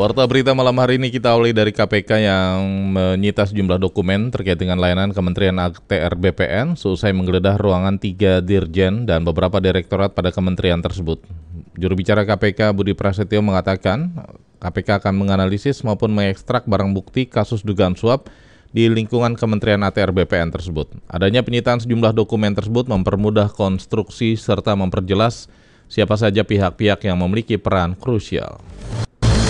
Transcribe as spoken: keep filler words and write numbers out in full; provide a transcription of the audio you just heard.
Warta berita malam hari ini kita awali dari K P K yang menyita sejumlah dokumen terkait dengan layanan Kementerian A T R B P N seusai menggeledah ruangan tiga dirjen dan beberapa direktorat pada kementerian tersebut. Juru bicara K P K Budi Prasetyo mengatakan K P K akan menganalisis maupun mengekstrak barang bukti kasus dugaan suap di lingkungan Kementerian A T R B P N tersebut. Adanya penyitaan sejumlah dokumen tersebut mempermudah konstruksi serta memperjelas siapa saja pihak-pihak yang memiliki peran krusial.